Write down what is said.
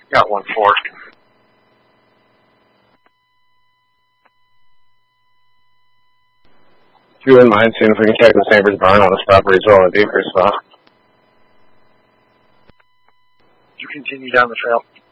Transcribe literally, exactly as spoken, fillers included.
Got one four. If you wouldn't mind seeing if we can check this neighbor's barn on this property as well in a deeper spot. You continue down the trail.